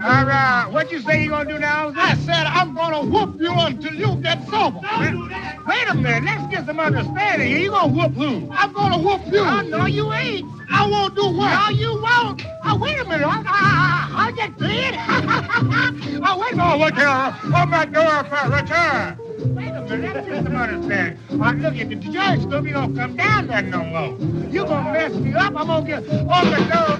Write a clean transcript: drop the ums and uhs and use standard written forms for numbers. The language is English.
All right, what you say you gonna do now? I said I'm gonna whoop you until you get sober. Don't do that. Wait a minute, let's get some understanding here. You gonna whoop who? I'm gonna whoop you. Oh, no, you ain't. I won't do what? No, you won't. Oh, wait a minute. I'll get clean. Oh, wait a minute. Oh, look here. I'm not going for return. Wait a minute, let's get some understanding. Look, the judge still be gonna come down there no more. You gonna mess me up, I'm gonna get on the door.